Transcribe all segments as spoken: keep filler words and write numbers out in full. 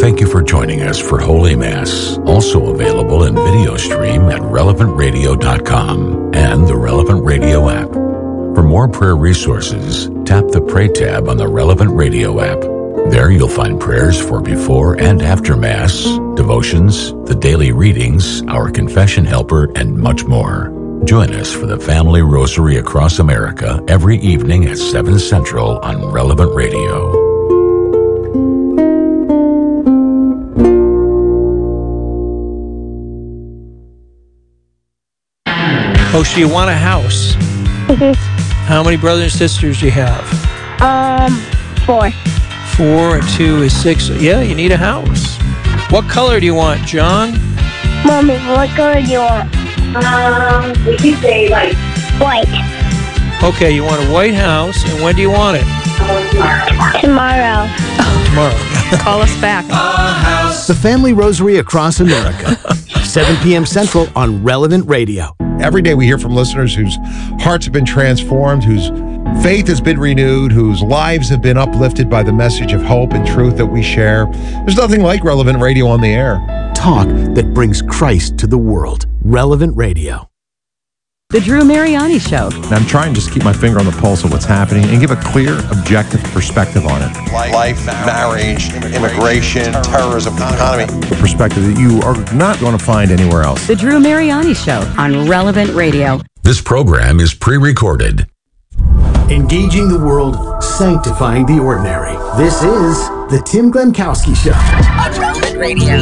Thank you for joining us for Holy Mass, also available in video stream at relevant radio dot com and the Relevant Radio app. For more prayer resources, tap the Pray tab on the Relevant Radio app. There you'll find prayers for before and after Mass, devotions, the daily readings, our confession helper, and much more. Join us for the Family Rosary across America every evening at seven Central on Relevant Radio. Oh, so you want a house? Mm-hmm. How many brothers and sisters do you have? Um, four. Four and two is six. Yeah, you need a house. What color do you want, John? Mommy, what color do you want? Um, we could say like White. Okay, you want a white house, and when do you want it? tomorrow. Tomorrow. Tomorrow. Call us back. The Family Rosary across America. seven p.m. Central on Relevant Radio. Every day we hear from listeners whose hearts have been transformed, whose faith has been renewed, whose lives have been uplifted by the message of hope and truth that we share. There's nothing like Relevant Radio on the air. Talk that brings Christ to the world. Relevant Radio. The Drew Mariani Show. And I'm trying to just keep my finger on the pulse of what's happening and give a clear, objective perspective on it. Life, marriage, immigration, terrorism, economy. The perspective that you are not going to find anywhere else. The Drew Mariani Show on Relevant Radio. This program is pre-recorded. Engaging the world, sanctifying the ordinary. This is the Tim Glemkowski Show. On Relevant Radio.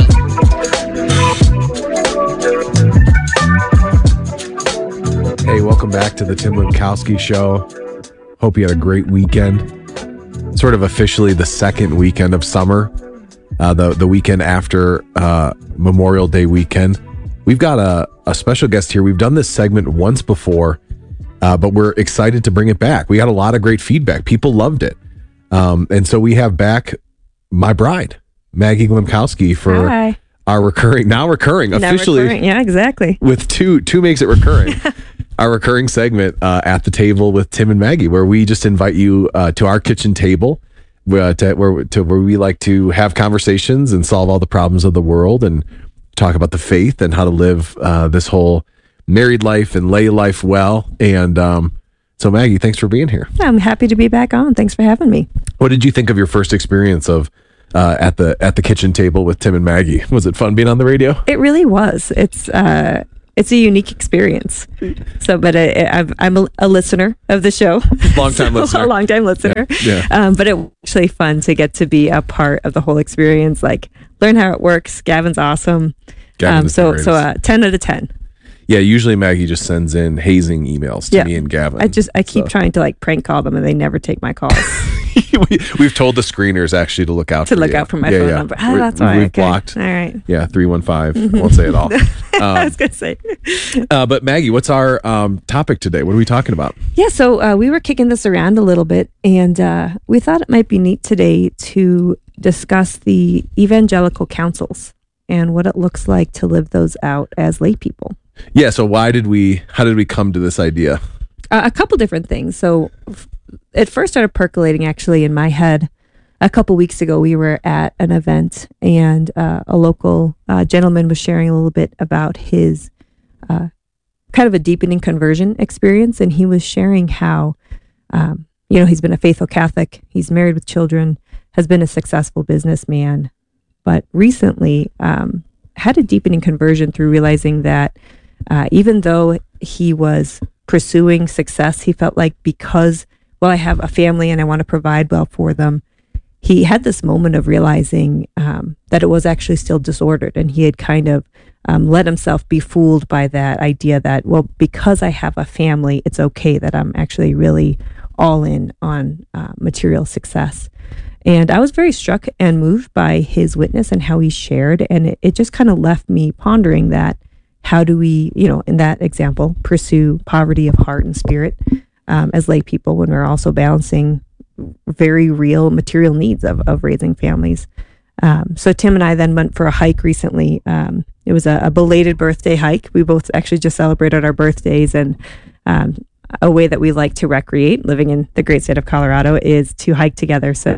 Hey, welcome back to the Tim Glemkowski Show. Hope you had a great weekend. Sort of officially the second weekend of summer, uh, the the weekend after uh, Memorial Day weekend. We've got a, a special guest here. We've done this segment once before, uh, but we're excited to bring it back. We got a lot of great feedback. People loved it. Um, and so we have back my bride, Maggie Glemkowski, for Hi. our recurring, now recurring, Now officially. recurring. Yeah, exactly. With two, two makes it recurring. Our recurring segment uh, at the table with Tim and Maggie, where we just invite you uh, to our kitchen table, uh, to, where, to where we like to have conversations and solve all the problems of the world and talk about the faith and how to live uh, this whole married life and lay life well. And um, so, Maggie, thanks for being here. I'm happy to be back on. Thanks for having me. What did you think of your first experience of uh, at the at the kitchen table with Tim and Maggie? Was it fun being on the radio? It really was. It's uh, it's a unique experience. So, but I, I've, I'm a, a listener of the show. Long time so, listener. A long time listener. Yeah. yeah. Um, but it was actually fun to get to be a part of the whole experience. Like learn how it works. Gavin's awesome. Gavin um, is so the so uh, ten out of ten. Yeah, usually Maggie just sends in hazing emails to Yeah. me and Gavin. I just I keep so. trying to like prank call them and they never take my calls. we, we've told the screeners actually to look out to for look you. out for my yeah, phone yeah. number. Oh, We're- that's why. We've Okay. blocked. All right. Yeah, three one five. I won't say it all. I Um, was gonna say. uh, but Maggie, what's our um, topic today? What are we talking about? Yeah, so uh, we were kicking this around a little bit, and uh, we thought it might be neat today to discuss the evangelical counsels and what it looks like to live those out as lay people. Yeah. So why did we? How did we come to this idea? Uh, a couple different things. So f- it first started percolating actually in my head. A couple weeks ago, we were at an event, and uh, a local uh, gentleman was sharing a little bit about his uh, kind of a deepening conversion experience, and he was sharing how, um, you know, he's been a faithful Catholic, he's married with children, has been a successful businessman, but recently um, had a deepening conversion through realizing that uh, even though he was pursuing success, he felt like because, well, I have a family and I want to provide well for them, he had this moment of realizing um, that it was actually still disordered, and he had kind of um, let himself be fooled by that idea that, well, because I have a family, it's okay that I'm actually really all in on uh, material success. And I was very struck and moved by his witness and how he shared, and it, it just kind of left me pondering that how do we, you know, in that example, pursue poverty of heart and spirit um, as lay people when we're also balancing very real material needs of, of raising families. Um, so Tim and I then went for a hike recently. Um, it was a, a belated birthday hike. We both actually just celebrated our birthdays, and um, a way that we like to recreate living in the great state of Colorado is to hike together. So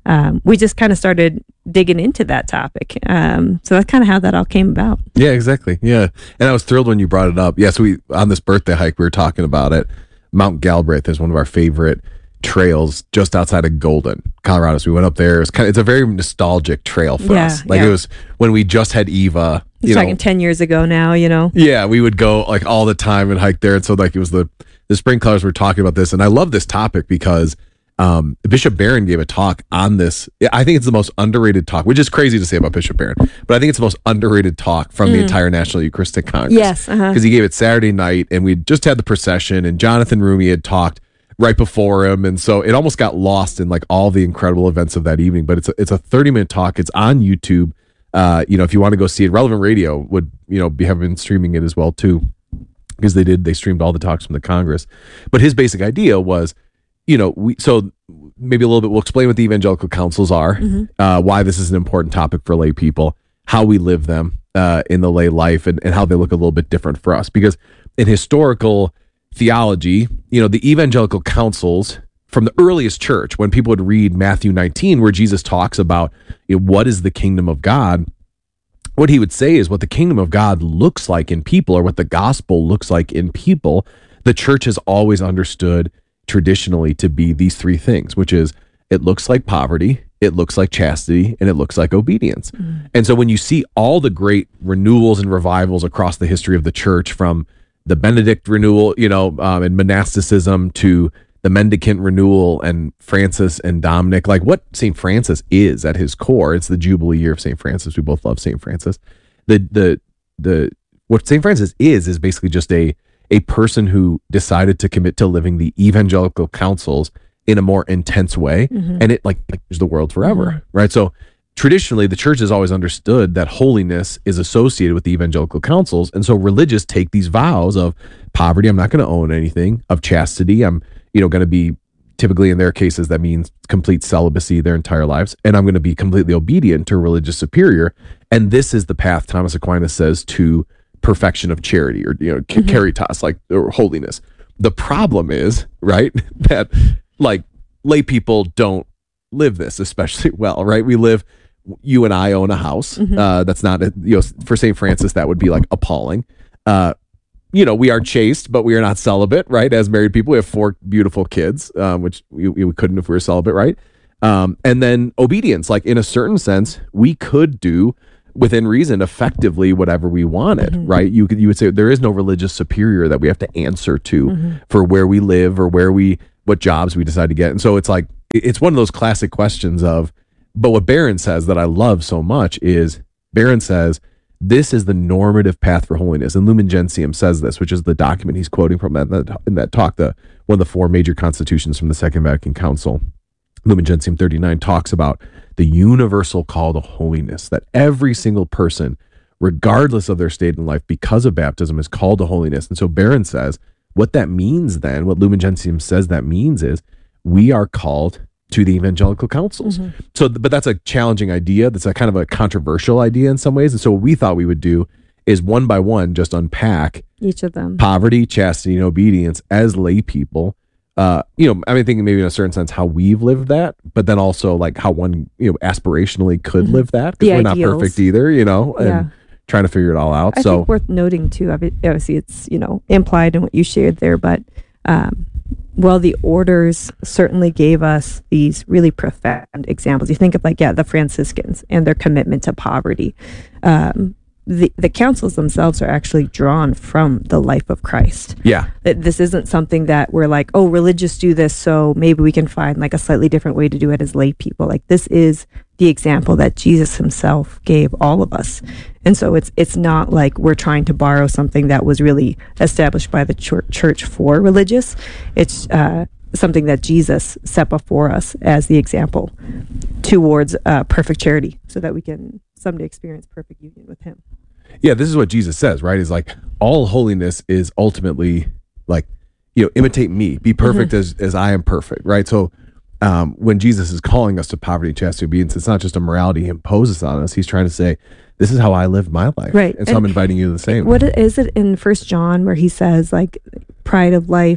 um, we just kind of started digging into that topic. Um, so that's kind of how that all came about. Yeah, exactly. Yeah. And I was thrilled when you brought it up. Yes, we on this birthday hike, we were talking about it. Mount Galbraith is one of our favorite trails just outside of Golden, Colorado. So we went up there. It's kind of, it's a very nostalgic trail for Yeah, us. Like yeah. it was when we just had Eva. He's You know, talking ten years ago now, you know? yeah, we would go like all the time and hike there. And so like it was the the spring colors were talking about this. And I love this topic because um, Bishop Barron gave a talk on this. I think it's the most underrated talk, which is crazy to say about Bishop Barron, but I think it's the most underrated talk from the entire National Eucharistic Congress. Yes, uh-huh. Because he gave it Saturday night and we just had the procession and Jonathan Rumi had talked right before him. And so it almost got lost in like all the incredible events of that evening. But it's a, it's a thirty minute talk. It's on YouTube. Uh, you know, if you want to go see it, Relevant Radio would, you know, be have been streaming it as well too, because they did, they streamed all the talks from the Congress. But his basic idea was, you know, we, so maybe a little bit, we'll explain what the evangelical councils are, Mm-hmm. uh, why this is an important topic for lay people, how we live them uh, in the lay life, and, and how they look a little bit different for us. Because in historical theology, you know, the evangelical councils from the earliest church, when people would read Matthew nineteen, where Jesus talks about, you know, what is the kingdom of God, what he would say is what the kingdom of God looks like in people, or what the gospel looks like in people, the church has always understood traditionally to be these three things, which is it looks like poverty, it looks like chastity, and it looks like obedience. Mm. And so when you see all the great renewals and revivals across the history of the church, from the Benedict renewal, you know, um, and monasticism, to the Mendicant renewal and Francis and Dominic, like what Saint Francis is at his core, it's the Jubilee year of Saint Francis. We both love Saint Francis. The the the what Saint Francis is is basically just a a person who decided to commit to living the evangelical counsels in a more intense way, mm-hmm. and it like like changed the world forever, mm-hmm. right? So traditionally, the church has always understood that holiness is associated with the evangelical counsels, and so religious take these vows of poverty, I'm not going to own anything, of chastity, I'm you know, going to be, typically in their cases, that means complete celibacy their entire lives. And I'm going to be completely obedient to a religious superior. And this is the path, Thomas Aquinas says, to perfection of charity, or, you know, mm-hmm. caritas, like, or holiness. The problem is, right, that like lay people don't live this especially well, right? We live, you and I own a house. Mm-hmm. Uh, that's not, a, you know, for Saint Francis, that would be like appalling. Uh, You know, we are chaste, but we are not celibate, right? As married people, we have four beautiful kids, um, which we, we couldn't if we were celibate, right? Um, and then obedience, like in a certain sense, we could do within reason effectively whatever we wanted, mm-hmm. right? You could, you would say there is no religious superior that we have to answer to mm-hmm. for where we live or where we, what jobs we decide to get. And so it's like, it's one of those classic questions of, but what Barron says that I love so much is, Barron says, this is the normative path for holiness. And Lumen Gentium says this, which is the document he's quoting from that, that in that talk, the one of the four major constitutions from the Second Vatican Council. Lumen Gentium thirty-nine talks about the universal call to holiness, that every single person, regardless of their state in life, because of baptism, is called to holiness. And so Barron says, what that means then, what Lumen Gentium says that means is, we are called to the evangelical councils. Mm-hmm. So, but that's a challenging idea. That's a kind of a controversial idea in some ways. And so what we thought we would do is one by one, just unpack each of them: poverty, chastity, and obedience as lay people. Uh, you know, I mean, thinking maybe in a certain sense how we've lived that, but then also like how one, you know, aspirationally could mm-hmm. live that, because we're ideals. Not perfect either, you know, and yeah. trying to figure it all out. I so think worth noting too, obviously it's, you know, implied in what you shared there, but um, well, the orders certainly gave us these really profound examples. You think of like, yeah, the Franciscans and their commitment to poverty. Um, the, the councils themselves are actually drawn from the life of Christ. Yeah. That this isn't something that we're like, oh, religious do this, so maybe we can find like a slightly different way to do it as lay people. Like this is the example that Jesus himself gave all of us. And so it's it's not like we're trying to borrow something that was really established by the church, church for religious. It's uh, something that Jesus set before us as the example towards uh, perfect charity, so that we can someday experience perfect union with him. Yeah, this is what Jesus says, right? Is like all holiness is ultimately like, you know, imitate me, be perfect mm-hmm. as as I am perfect, right? So um, when Jesus is calling us to poverty, chastity, obedience, it's not just a morality he imposes on us. He's trying to say, this is how I live my life. Right. And so and I'm inviting you to the same. What is it in First John where he says like pride of life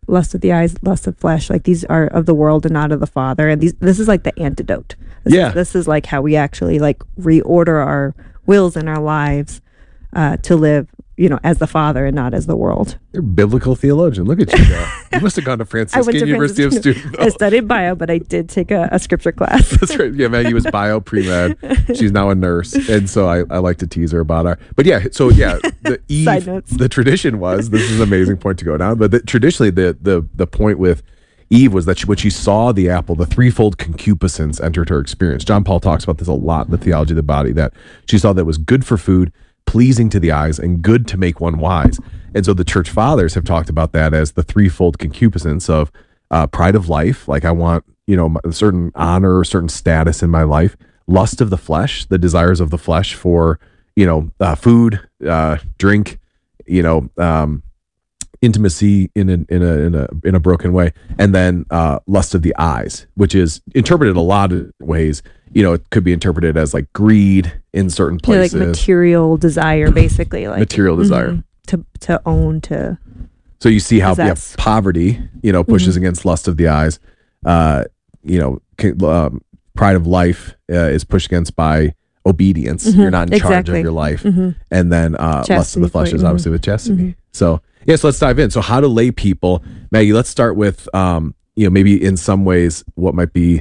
lust of the eyes, lust of flesh, like these are of the world and not of the Father. And these, this is like the antidote. This Yeah. Is, this is like how we actually like reorder our wills and our lives uh, to live, you know, as the Father and not as the world. You're a biblical theologian. Look at you now. You must have gone to Franciscan University of Steubenville. I studied bio, but I did take a, a scripture class. That's right. Yeah, Maggie was bio pre-med. She's now a nurse. And so I, I like to tease her about her. But yeah, so yeah, the Eve, Side notes. the tradition was, this is an amazing point to go down, but the, traditionally the, the, the point with Eve was that she, when she saw the apple, the threefold concupiscence entered her experience. John Paul talks about this a lot in the Theology of the Body, that she saw that it was good for food, pleasing to the eyes, and good to make one wise. And so the church fathers have talked about that as the threefold concupiscence of uh, pride of life, like I want, you know, a certain honor or certain status in my life, lust of the flesh, the desires of the flesh for, you know, uh, food, uh, drink, you know, um, intimacy in a, in a in a in a broken way, and then uh, lust of the eyes, which is interpreted a lot of ways. You know, it could be interpreted as like greed in certain places, Yeah, like material desire, basically, like material desire mhm, to to own to. So you see how yeah, possess. poverty, you know, pushes Mhm. against lust of the eyes. Uh, you know, c- um, pride of life uh, is pushed against by obedience. Mhm, You're not in charge exactly. of your life, Mhm. and then uh, lust of Chastity the flesh for- is mhm. obviously with chastity. Mhm. So yeah, so let's dive in. So how do lay people, Maggie? Let's start with um, you know, maybe in some ways what might be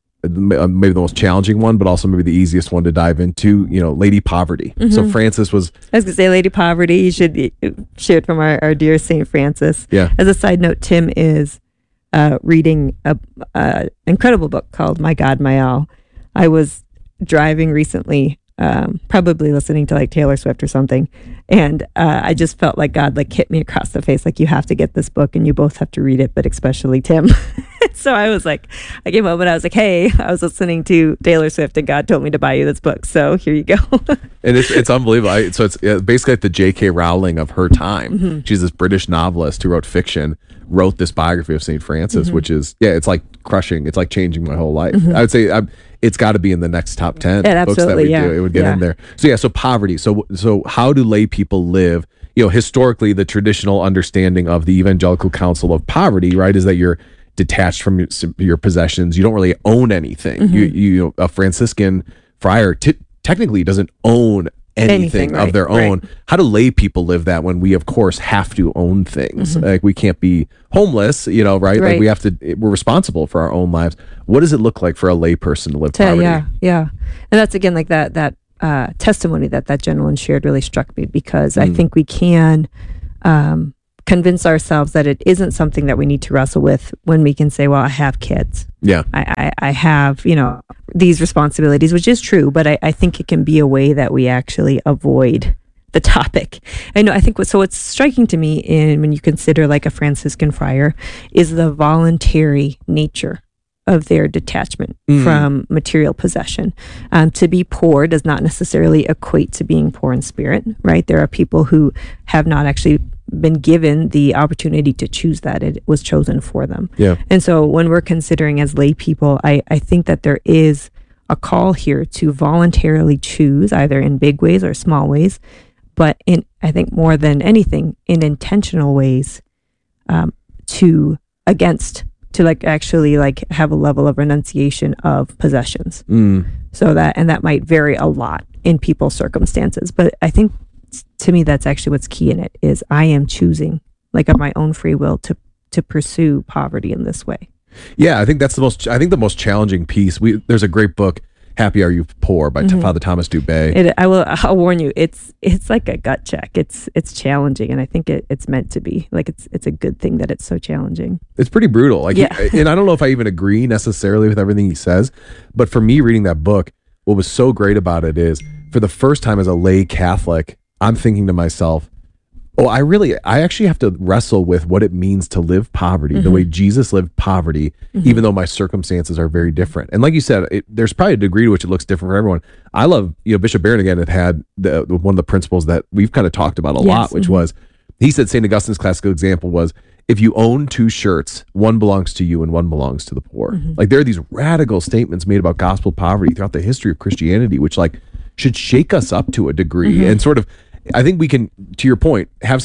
uh, maybe the most challenging one, but also maybe the easiest one to dive into. You know, lady poverty. So Mhm. Francis was I was gonna say, Lady Poverty. You should be shared from our, our dear Saint Francis. Yeah. As a side note, Tim is uh, reading a, a incredible book called My God, My All. I was driving recently, um, probably listening to like Taylor Swift or something, and uh, I just felt like God like hit me across the face, like you have to get this book, and you both have to read it, but especially Tim. So I was like, I came home and I was like, hey, I was listening to Taylor Swift, and God told me to buy you this book, so here you go. And it's it's unbelievable. I, so it's uh, basically like the J K Rowling of her time. Mhm. She's this British novelist who wrote fiction, wrote this biography of Saint Francis, Mhm. which is yeah, it's like crushing. It's like changing my whole life. Mhm. I would say I'm, it's got to be in the next top ten Yeah, books that absolutely, we yeah. do. It would get Yeah. in there. So yeah, so poverty. So so how do lay people live? You know, historically, the traditional understanding of the evangelical counsel of poverty, right, is that you're detached from your, your possessions. You don't really own anything. Mhm. You you a Franciscan friar t- technically doesn't own anything, Anything, of right, their right. own. How do lay people live that when we of course have to own things? Mhm. Like we can't be homeless, you know, right? Like Right. we have to, we're responsible for our own lives. What does it look like for a lay person to live To- poverty? yeah, yeah, and that's again like that that uh, testimony that that gentleman shared really struck me, because I Mm. think we can um, convince ourselves that it isn't something that we need to wrestle with when we can say, well, I have kids. Yeah. I, I, I have, you know, these responsibilities, which is true, but I, I think it can be a way that we actually avoid the topic. I know, I think what, so what's striking to me in when you consider like a Franciscan friar is the voluntary nature of their detachment Mm. from material possession. Um, to be poor does not necessarily equate to being poor in spirit, right? There are people who have not actually been given the opportunity to choose that. It was chosen for them. Yeah. And so when we're considering as lay people, I, I think that there is a call here to voluntarily choose, either in big ways or small ways, but in, I think more than anything, in intentional ways, um, to against to like actually like have a level of renunciation of possessions. Mm. So that, and that might vary a lot in people's circumstances, but I think to me that's actually what's key in it is I am choosing like of my own free will to to pursue poverty in this way. Yeah, I think that's the most. I think the most challenging piece. We there's a great book, "Happy Are You Poor" by Mhm. Father Thomas Dubay. It, I will. I'll warn you. It's it's like a gut check. It's it's challenging, and I think it, it's meant to be. Like it's it's a good thing that it's so challenging. It's pretty brutal. Like, Yeah. he- and I don't know if I even agree necessarily with everything he says, but for me, reading that book, what was so great about it is, for the first time as a lay Catholic, I'm thinking to myself, oh, I really, I actually have to wrestle with what it means to live poverty, the Mhm. way Jesus lived poverty, Mhm. even though my circumstances are very different. And like you said, it, there's probably a degree to which it looks different for everyone. I love, you know, Bishop Barron again had had the, one of the principles that we've kind of talked about a Yes, lot, which mhm. was, he said Saint Augustine's classical example was, if you own two shirts, one belongs to you and one belongs to the poor. Mhm. Like there are these radical statements made about gospel poverty throughout the history of Christianity, which like should shake us up to a degree Mhm. and sort of, I think we can, to your point, have some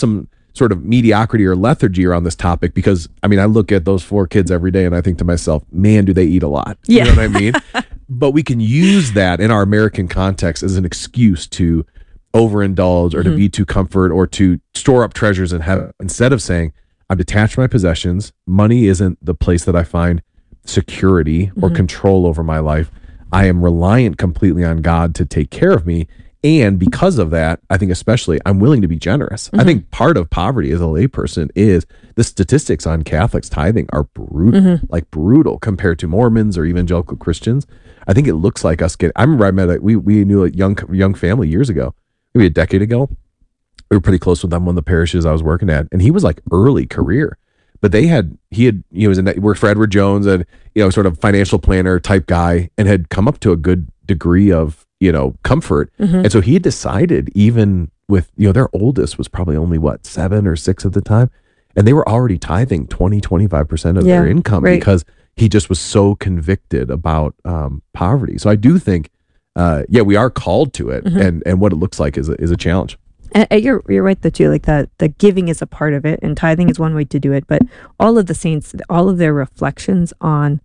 sort of mediocrity or lethargy around this topic, because I mean, I look at those four kids every day and I think to myself, man, do they eat a lot? Yeah. You know what I mean? But we can use that in our American context as an excuse to overindulge or to Mhm. be too comfort or to store up treasures in heaven, instead of saying, I'm detached from my possessions. Money isn't the place that I find security or Mhm. control over my life. I am reliant completely on God to take care of me. And because of that, I think especially I'm willing to be generous. I Mhm. think part of poverty as a layperson is the statistics on Catholics tithing are brutal, Mhm. like brutal compared to Mormons or evangelical Christians. I think it looks like us get, I remember I met a, we, we knew a young, young family years ago, maybe a decade ago. We were pretty close with them, one of the parishes I was working at. And he was like early career, but they had, he had, he was in that, worked for Edward Jones and, you know, sort of financial planner type guy, and had come up to a good degree of, you know, comfort. Mhm. And so he had decided, even with, you know, their oldest was probably only what, seven or six at the time. And they were already tithing twenty, twenty-five percent of Yeah, their income right. because he just was so convicted about um, poverty. So I do think, uh, yeah, we are called to it, Mhm. and, and what it looks like is a, is a challenge. And, and you're you're right though too. Like that, the giving is a part of it, and tithing is one way to do it. But all of the saints, all of their reflections on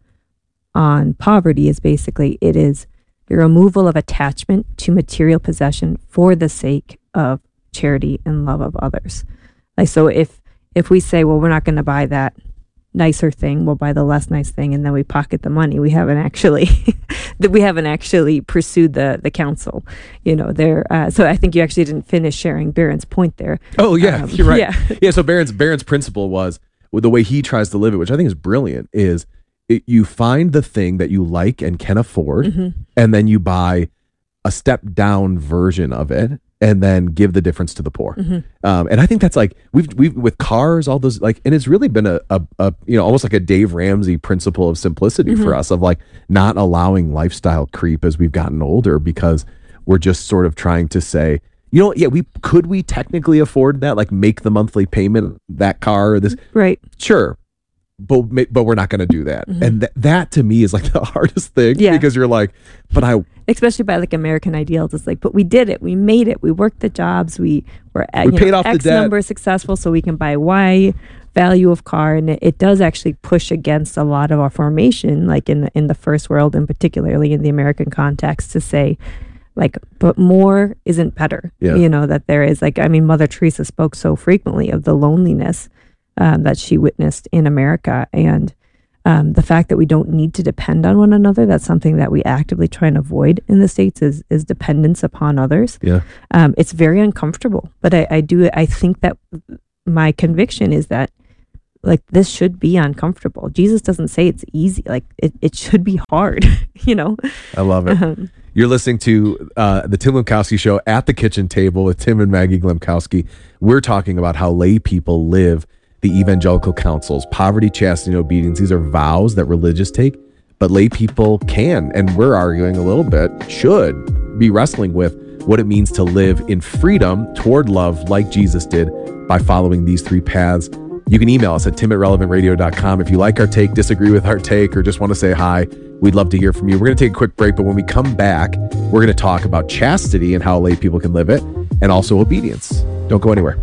on poverty is basically it is the removal of attachment to material possession for the sake of charity and love of others. Like so, if if we say, well, we're not going to buy that nicer thing, we'll buy the less nice thing, and then we pocket the money. We haven't actually that we haven't actually pursued the the counsel. You know, there. Uh, so I think you actually didn't finish sharing Barron's point there. Oh yeah, Um, you're right. Yeah. Yeah. So Barron's Barron's principle was, well, the way he tries to live it, which I think is brilliant, is it, you find the thing that you like and can afford, Mhm. and then you buy a step down version of it, and then give the difference to the poor. Mhm. Um, and I think that's like we've we've with cars, all those like, and it's really been a, a, a you know almost like a Dave Ramsey principle of simplicity for Mhm. us, of like not allowing lifestyle creep as we've gotten older, because we're just sort of trying to say, you know, yeah, we could we technically afford that, like make the monthly payment that car or this, Right. sure, but ma- but we're not going to do that. Mhm. And th- that to me is like the hardest thing, Yeah. because you're like, but I Especially by like American ideals, it's like, but we did it, we made it, we worked the jobs, we were at, We you paid know, off the X debt. number successful, so we can buy Y value of car, and it, it does actually push against a lot of our formation, like in the, in the first world, and particularly in the American context, to say, like, but more isn't better. Yeah. You know, that there is like, I mean, Mother Teresa spoke so frequently of the loneliness um, that she witnessed in America, and Um, the fact that we don't need to depend on one another, that's something that we actively try and avoid in the States, is, is dependence upon others. yeah. Um, it's very uncomfortable, but I, I do, I think that my conviction is that like this should be uncomfortable. Jesus doesn't say it's easy. Like it, it should be hard, you know? I love it. Um, You're listening to uh, the Tim Glemkowski Show at the kitchen table with Tim and Maggie Glemkowski. We're talking about how lay people live the evangelical counsels, poverty, chastity, and obedience. These are vows that religious take, but lay people can, and we're arguing a little bit, should be wrestling with what it means to live in freedom toward love like Jesus did by following these three paths. You can email us at tim at relevant radio dot com. If you like our take, disagree with our take, or just want to say hi, we'd love to hear from you. We're going to take a quick break, but when we come back, we're going to talk about chastity and how lay people can live it, and also obedience. Don't go anywhere.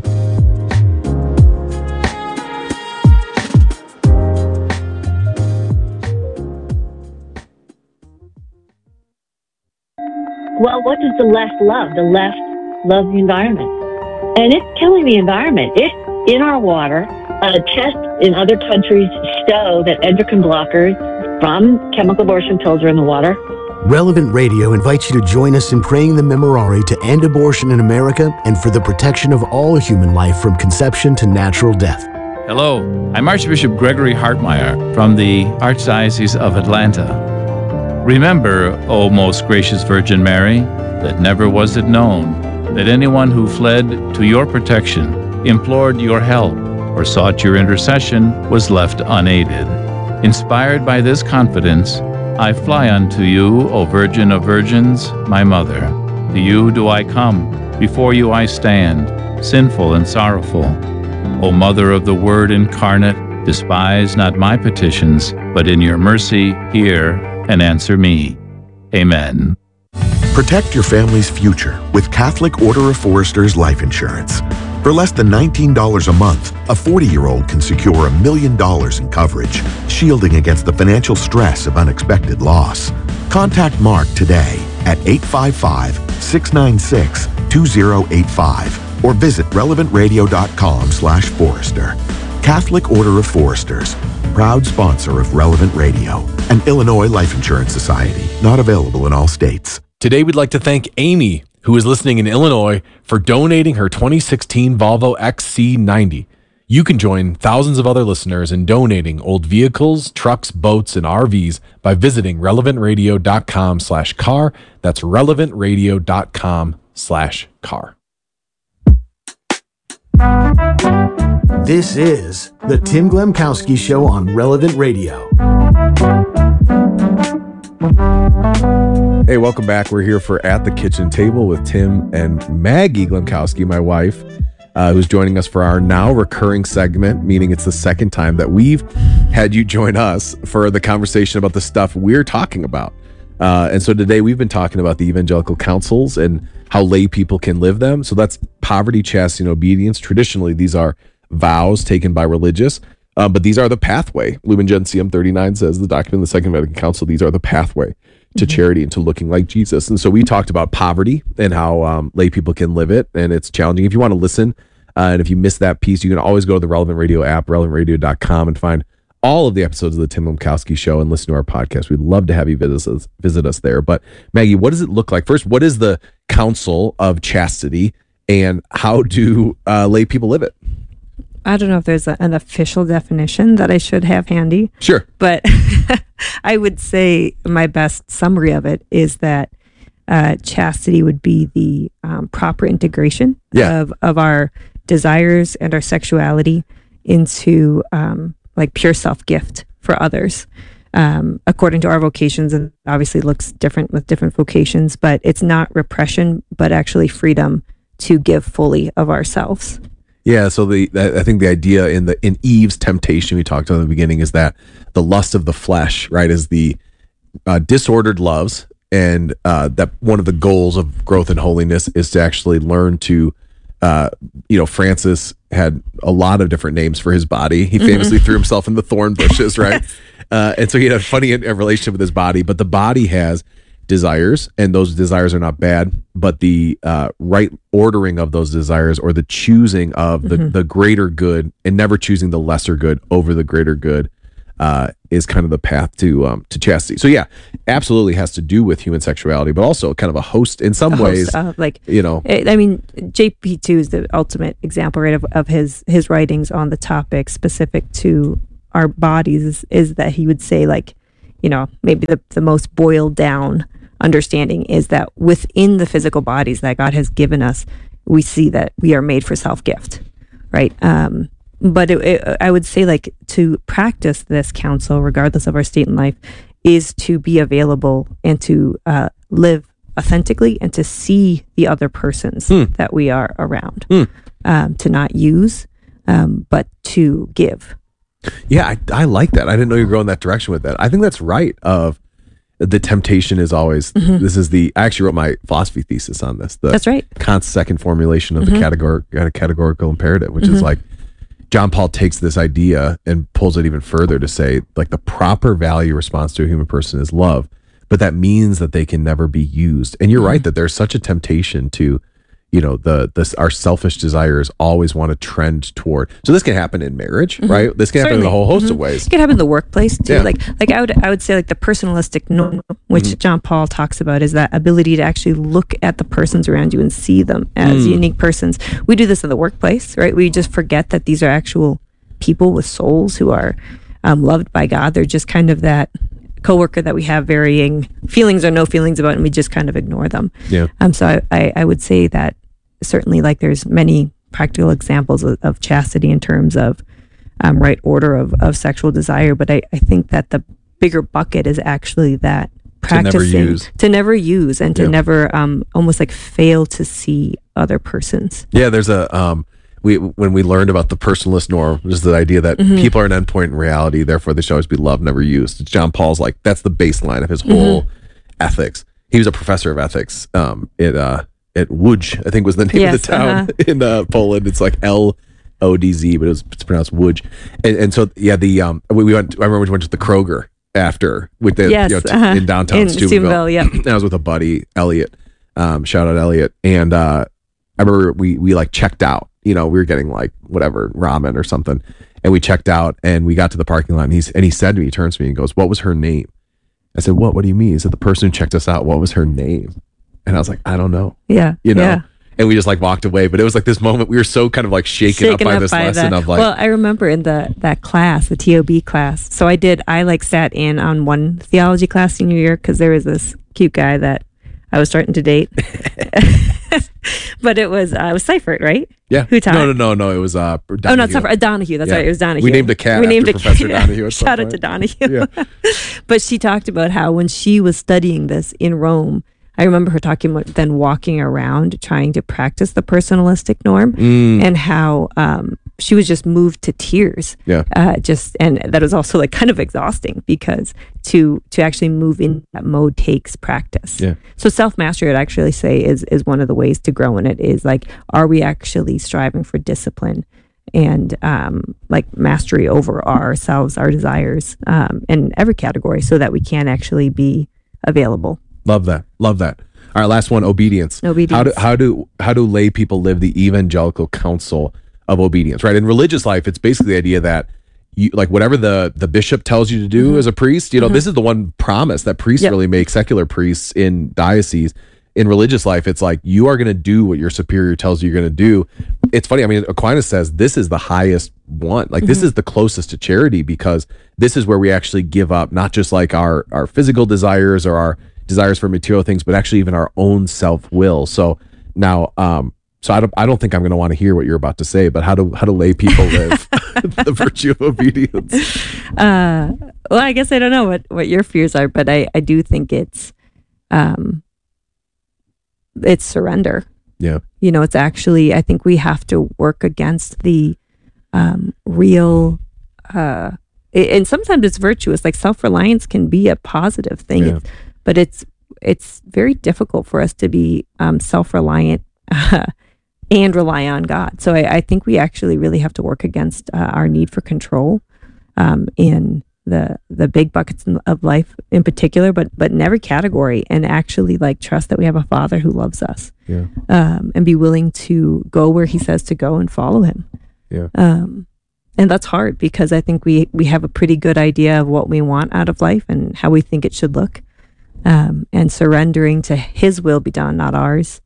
Well, what does the left love? The left loves the environment. And it's killing the environment. It's in our water. Uh, tests in other countries show that endocrine blockers from chemical abortion pills are in the water. Relevant Radio invites you to join us in praying the Memorare to end abortion in America and for the protection of all human life from conception to natural death. Hello, I'm Archbishop Gregory Hartmeyer from the Archdiocese of Atlanta. Remember, O most gracious Virgin Mary, that never was it known that anyone who fled to your protection, implored your help, or sought your intercession was left unaided. Inspired by this confidence, I fly unto you, O Virgin of Virgins, my Mother. To you do I come, before you I stand, sinful and sorrowful. O Mother of the Word incarnate, despise not my petitions, but in your mercy hear and answer me. Amen. Protect your family's future with Catholic Order of Foresters Life Insurance. For less than nineteen dollars a month, a forty-year-old can secure a million dollars in coverage, shielding against the financial stress of unexpected loss. Contact Mark today at eight five five, six nine six, two zero eight five or visit relevant radio dot com slash Forrester. Catholic Order of Foresters, proud sponsor of Relevant Radio, an Illinois Life Insurance Society, not available in all states. Today, we'd like to thank Amy, who is listening in Illinois, for donating her twenty sixteen Volvo X C ninety. You can join thousands of other listeners in donating old vehicles, trucks, boats, and R Vs by visiting relevant radio dot com slash car. That's relevant radio dot com slash car. This is the Tim Glemkowski Show on Relevant Radio. Hey, welcome back. We're here for At the Kitchen Table with Tim and Maggie Glemkowski, my wife, uh, who's joining us for our now recurring segment, meaning it's the second time that we've had you join us for the conversation about the stuff we're talking about. Uh, and so today we've been talking about the evangelical counsels and how lay people can live them. So that's poverty, chastity, and obedience. Traditionally, these are vows taken by religious, uh, but these are the pathway. Lumen Gentium thirty-nine says, the document of the Second Vatican Council, these are the pathway to charity and to looking like Jesus. And so we talked about poverty and how um, lay people can live it, and it's challenging. If you want to listen, uh, and if you missed that piece, you can always go to the Relevant Radio app, relevant radio dot com, and find all of the episodes of the Tim Glemkowski Show and listen to our podcast. We'd love to have you visit us, visit us there. But Maggie, what does it look like? First, what is the counsel of chastity, and how do uh, lay people live it? I don't know if there's a, an official definition that I should have handy. Sure. But I would say my best summary of it is that uh, chastity would be the um, proper integration yeah. of, of our desires and our sexuality into um, like pure self-gift for others. Um, according to our vocations, and obviously looks different with different vocations, but it's not repression, but actually freedom to give fully of ourselves. Yeah, so the I think the idea in the in Eve's temptation we talked about in the beginning is that the lust of the flesh, right, is the uh, disordered loves, and uh, that one of the goals of growth and holiness is to actually learn to, uh, you know, Francis had a lot of different names for his body. He famously mm-hmm. threw himself in the thorn bushes, right? uh, and so he had a funny a relationship with his body, but the body has desires, and those desires are not bad, but the uh, right ordering of those desires, or the choosing of the, mm-hmm. the greater good and never choosing the lesser good over the greater good, uh, is kind of the path to um, to chastity. So yeah, absolutely has to do with human sexuality, but also kind of a host in some a ways. Host, uh, like you know, I mean, J P two is the ultimate example, right, of, of his his writings on the topic specific to our bodies. Is, is that he would say, like, you know, maybe the the most boiled down understanding is that within the physical bodies that God has given us, we see that we are made for self-gift, right? Um, but it, it, I would say, like, to practice this counsel, regardless of our state in life, is to be available and to uh, live authentically and to see the other persons hmm. that we are around, hmm. um, to not use, um, but to give. Yeah, I, I like that. I didn't know you were going that direction with that. I think that's right. Of the temptation is always, mm-hmm. this is the, I actually wrote my philosophy thesis on this. The That's right. Kant's second formulation of mm-hmm. the categor- uh, categorical imperative, which mm-hmm. is like, John Paul takes this idea and pulls it even further to say, like, the proper value response to a human person is love, but that means that they can never be used. And you're mm-hmm. right that there's such a temptation to, you know, the this our selfish desires always want to trend toward. So this can happen in marriage, mm-hmm. right? This can Certainly. happen in a whole host mm-hmm. of ways. It can happen in the workplace too. Yeah. Like like I would I would say like the personalistic norm, which mm-hmm. John Paul talks about, is that ability to actually look at the persons around you and see them as mm. unique persons. We do this in the workplace, right? We just forget that these are actual people with souls who are um, loved by God. They're just kind of that coworker that we have varying feelings or no feelings about, and we just kind of ignore them. Yeah. Um. So I, I, I would say that certainly, like, there's many practical examples of, of chastity in terms of um, right order of, of sexual desire, but I, I think that the bigger bucket is actually that practicing to never use, to never use and to yeah. never um almost like fail to see other persons. Yeah. There's a um. We, when we learned about the personalist norm, just the idea that mm-hmm. people are an endpoint in reality, therefore they should always be loved, never used. John Paul's like, that's the baseline of his whole mm-hmm. ethics. He was a professor of ethics um, at uh, at Łódź, I think was the name Yes, of the town uh-huh. in uh, Poland. It's like L O D Z, but it was, it's pronounced Łódź. And, and so, yeah, the um, we, we went. I remember we went to the Kroger after with the Yes, you know, t- uh-huh. in downtown In Steubenville. Steubenville, yep. And I was with a buddy, Elliot. Um, shout out Elliot. And uh, I remember we we like checked out. You know, we were getting like whatever ramen or something, and we checked out and we got to the parking lot. And he's and he said to me, he turns to me and goes, "What was her name?" I said, "What? What do you mean?" He said, "The person who checked us out. What was her name?" And I was like, "I don't know." Yeah, you know. yeah. And we just like walked away. But it was like this moment we were so kind of like shaken, up by this lesson that. of like, well, I remember in the that class, the T O B class. So I did. I like sat in on one theology class senior year because there was this cute guy that I was starting to date. But it was uh, it was Seifert, right? yeah. Who taught? No, no, no, no. It was uh. Oh, not Donahue. Seifert. Uh, Donahue. That's Yeah. right. It was Donahue. We named a cat We after named a Professor cat. Donahue at some Shout out point. to Donahue. Yeah. But she talked about how when she was studying this in Rome, I remember her talking about then walking around trying to practice the personalistic norm, Mm. and how um, she was just moved to tears. Yeah. Uh, just and that was also like kind of exhausting because to to actually move in that mode takes practice. Yeah. So self mastery, I'd actually say is is one of the ways to grow in it. Is like, are we actually striving for discipline and um, like mastery over ourselves, our desires, um, in every category, so that we can actually be available. Love that. Love that. All right, last one, obedience. Obedience. How do how do how do lay people live the evangelical counsel of obedience? Right. In religious life, it's basically the idea that you like whatever the the bishop tells you to do Mm-hmm. as a priest. You know, Mhm. this is the one promise that priests Yep. really make, secular priests in diocese. In religious life, it's like you are going to do what your superior tells you you're going to do. It's funny. I mean, Aquinas says this is the highest one. Like this Mhm. is the closest to charity because this is where we actually give up not just like our our physical desires or our desires for material things, but actually even our own self will. So now, um, so I don't I don't think I'm going to want to hear what you're about to say. But how do how do lay people live the virtue of obedience? Uh, well, I guess I don't know what, what your fears are, but I, I do think it's, um, it's surrender. Yeah. You know, it's actually, I think we have to work against the, um, real, uh, a- and sometimes it's virtuous, like self-reliance can be a positive thing, Yeah. It's- but it's, it's very difficult for us to be, um, self-reliant, uh, and rely on God. So I, I think we actually really have to work against uh, our need for control, um, in the the big buckets in- of life in particular, but but in every category, and actually like trust that we have a Father who loves us, Yeah. um, and be willing to go where He says to go and follow Him. Yeah. Um, and that's hard because I think we we have a pretty good idea of what we want out of life and how we think it should look, um, and surrendering to His will be done, not ours,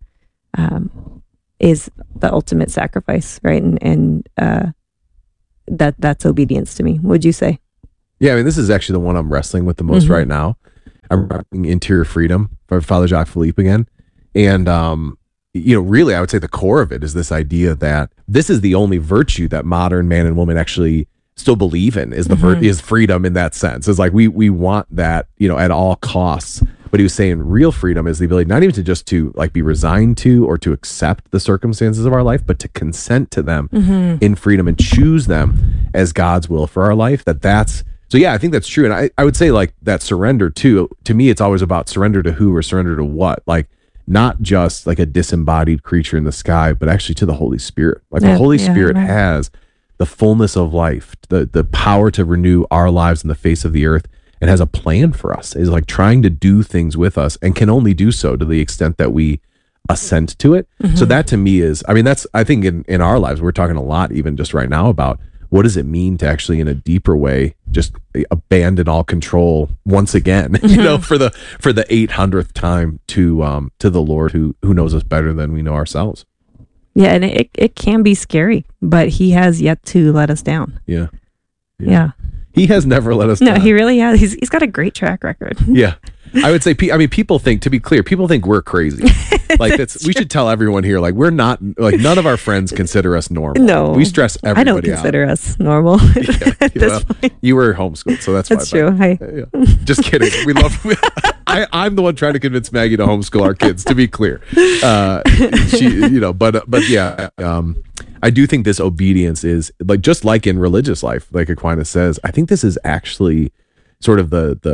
um, is the ultimate sacrifice, right? And and uh, that that's obedience to me. What'd you say? Yeah, I mean, this is actually the one I'm wrestling with the most Mhm. right now. I'm writing Interior Freedom by Father Jacques Philippe again. And, um, you know, really, I would say the core of it is this idea that this is the only virtue that modern man and woman actually still believe in is the vir- Mhm. is freedom in that sense. It's like we we want that, you know, at all costs. But he was saying real freedom is the ability not even to just to like be resigned to or to accept the circumstances of our life, but to consent to them Mhm. in freedom and choose them as God's will for our life. That that's so yeah, I think that's true. And I, I would say like that surrender too, to me, it's always about surrender to who or surrender to what. Like not just like a disembodied creature in the sky, but actually to the Holy Spirit. Like Yeah, the Holy yeah, Spirit right. has the fullness of life, the the power to renew our lives in the face of the earth, and has a plan for us. Is like trying to do things with us and can only do so to the extent that we assent to it. So Mhm. that to me is, I mean, that's, I think in, in our lives, we're talking a lot, even just right now, about what does it mean to actually in a deeper way, just abandon all control once again, you know, Mhm. for the, for the eight hundredth time to, um, to the Lord who, who knows us better than we know ourselves. Yeah, and it it can be scary, but He has yet to let us down. Yeah. Yeah. He has never let us No, down. He really has. He's he's got a great track record. Yeah. I would say, pe- I mean, people think, to be clear, people think we're crazy. Like that's, we should tell everyone here, like we're not, like none of our friends consider us normal. No, We stress I everybody don't consider out. us normal. At this Well, point. you were homeschooled, so that's That's fine. true. Hi. Yeah. Just kidding. We love, I, I'm the one trying to convince Maggie to homeschool our kids, to be clear. Uh, she, you know, but, but yeah, um, I do think this obedience is like, just like in religious life, like Aquinas says, I think this is actually sort of the, the,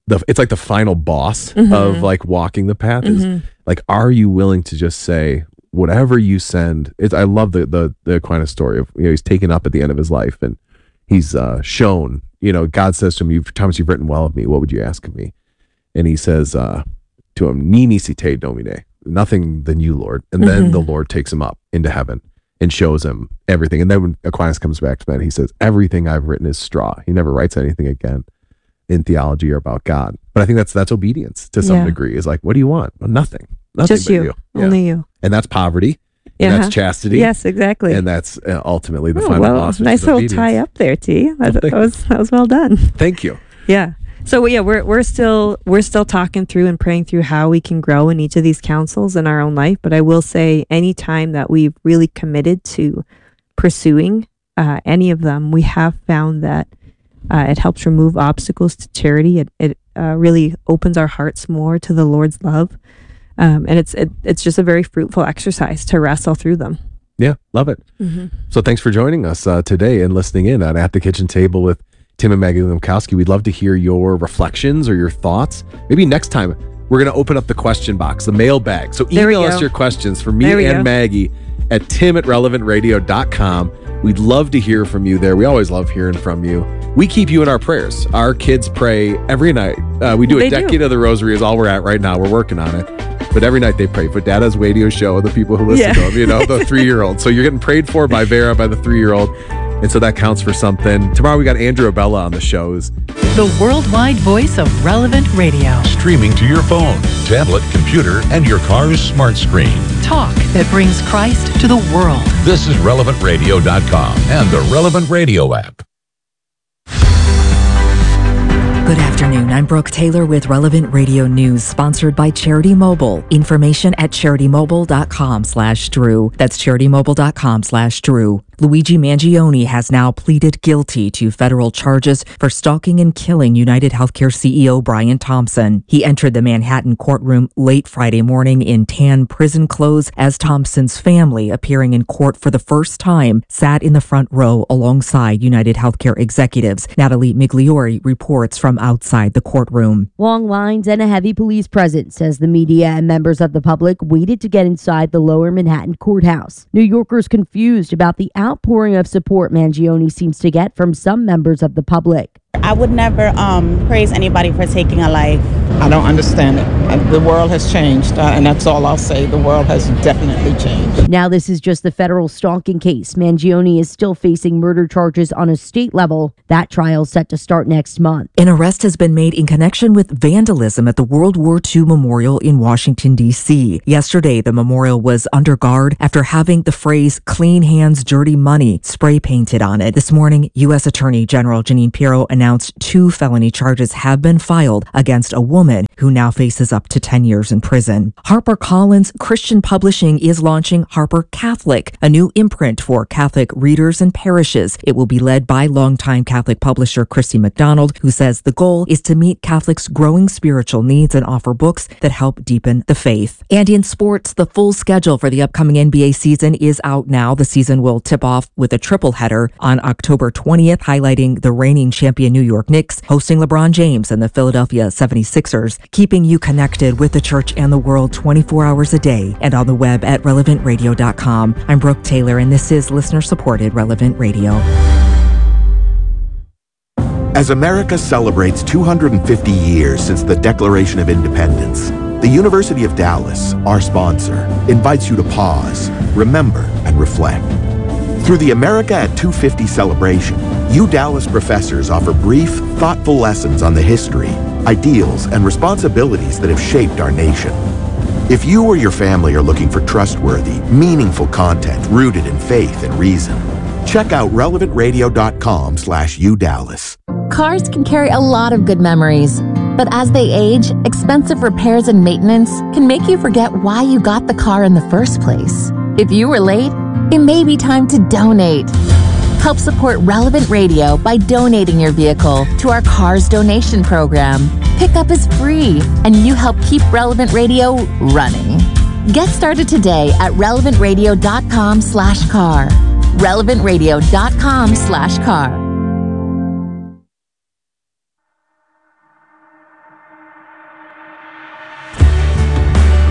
the it's like the final boss Mhm. of like walking the path is Mhm. like, are you willing to just say whatever you send? It's, I love the the the Aquinas story of, you know, he's taken up at the end of his life and he's uh, shown, you know, God says to him, "You've Thomas, you've written well of me. What would you ask of me?" And he says uh, to him, "Ni nisi te domine," nothing than you, Lord. And then Mhm. the Lord takes him up into heaven and shows him everything. And then when Aquinas comes back to that, he says, "Everything I've written is straw." He never writes anything again in theology or about God. But I think that's that's obedience to some Yeah. degree. Is like, what do you want? Well, nothing. Nothing Just but you. you. Yeah. Only you. And that's poverty. Yeah. And that's chastity. Yes, exactly. And that's uh, ultimately the Oh, final well, boss. which nice is little obedience. tie up there, T. That, thank that was that was well done. Thank you. Yeah. So yeah, we're we're still we're still talking through and praying through how we can grow in each of these councils in our own life. But I will say, any time that we've really committed to pursuing uh, any of them, we have found that uh, it helps remove obstacles to charity. It it uh, really opens our hearts more to the Lord's love, um, and it's it, it's just a very fruitful exercise to wrestle through them. Yeah, love it. Mhm. So thanks for joining us uh, today and listening in on At the Kitchen Table with Tim and Maggie Lemkowski. We'd love to hear your reflections or your thoughts. Maybe next time we're going to open up the question box, the mailbag. So There we email go. us your questions for me There we and go. Maggie at tim at relevant radio dot com. We'd love to hear from you there. We always love hearing from you. We keep you in our prayers. Our kids pray every night. Uh, we do a They do. decade of the rosary is all we're at right now. We're working on it. But every night they pray for Dada's radio show and the people who listen Yeah. to him, you know, the three-year-old. So you're getting prayed for by Vera, by the three-year-old. And so that counts for something. Tomorrow we got Andrew Abella on the shows. The worldwide voice of Relevant Radio. Streaming to your phone, tablet, computer, and your car's smart screen. Talk that brings Christ to the world. This is relevant radio dot com and the Relevant Radio app. Good afternoon. I'm Brooke Taylor with Relevant Radio News, sponsored by Charity Mobile. Information at charitymobile.com slash Drew. That's charitymobile.com slash Drew. Luigi Mangione has now pleaded guilty to federal charges for stalking and killing United Healthcare C E O Brian Thompson. He entered the Manhattan courtroom late Friday morning in tan prison clothes as Thompson's family, appearing in court for the first time, sat in the front row alongside United Healthcare executives. Natalie Migliori reports from outside the courtroom. Long lines and a heavy police presence as the media and members of the public waited to get inside the lower Manhattan courthouse. New Yorkers confused about the outpouring of support Mangione seems to get from some members of the public. I would never um, praise anybody for taking a life. I don't understand it. And the world has changed, uh, and that's all I'll say. The world has definitely changed. Now this is just the federal stalking case. Mangione is still facing murder charges on a state level. That trial is set to start next month. An arrest has been made in connection with vandalism at the World War Two Memorial in Washington, D C. Yesterday, the memorial was under guard after having the phrase "clean hands, dirty money" spray painted on it. This morning, U S Attorney General Jeanine Pirro announced two felony charges have been filed against a woman who now faces up to ten years in prison. HarperCollins Christian Publishing is launching Harper Catholic, a new imprint for Catholic readers and parishes. It will be led by longtime Catholic publisher Christy McDonald, who says the goal is to meet Catholics' growing spiritual needs and offer books that help deepen the faith. And in sports, the full schedule for the upcoming N B A season is out now. The season will tip off with a triple header on October twentieth, highlighting the reigning champion New York Knicks hosting LeBron James and the Philadelphia seventy-sixers, keeping you connected with the church and the world twenty-four hours a day and on the web at relevant radio dot com. I'm Brooke Taylor, and this is listener-supported Relevant Radio. As America celebrates two hundred fifty years since the Declaration of Independence, the University of Dallas, our sponsor, invites you to pause, remember, and reflect. Through the America at two fifty celebration, you Dallas professors offer brief, thoughtful lessons on the history, ideals, and responsibilities that have shaped our nation. If you or your family are looking for trustworthy, meaningful content rooted in faith and reason, check out relevant radio dot com slash u dallas. Cars can carry a lot of good memories, but as they age, expensive repairs and maintenance can make you forget why you got the car in the first place. If you were late, it may be time to donate. Help support Relevant Radio by donating your vehicle to our Cars Donation Program. Pickup is free, and you help keep Relevant Radio running. Get started today at relevant radio dot com slash car. relevant radio dot com slash car.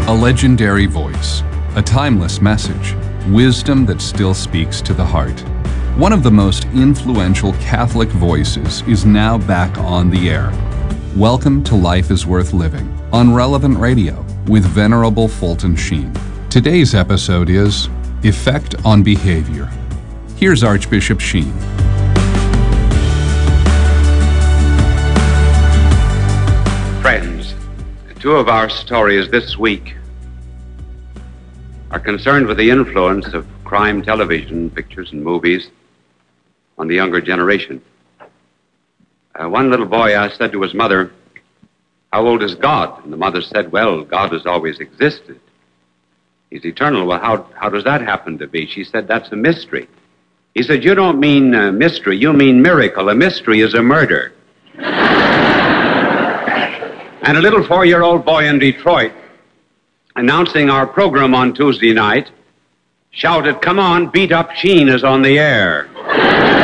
A legendary voice, a timeless message, wisdom that still speaks to the heart. One of the most influential Catholic voices is now back on the air. Welcome to Life is Worth Living on Relevant Radio with Venerable Fulton Sheen. Today's episode is Effect on Behavior. Here's Archbishop Sheen. Friends, two of our stories this week are concerned with the influence of crime television, pictures, and movies on the younger generation. Uh, one little boy asked, said to his mother, "How old is God?" And the mother said, "Well, God has always existed. He's eternal." "Well, how, how does that happen to be?" She said, "That's a mystery." He said, "You don't mean uh, mystery, you mean miracle. A mystery is a murder." And a little four-year-old boy in Detroit, announcing our program on Tuesday night, shouted, "Come on, Beat Up Sheen is on the air."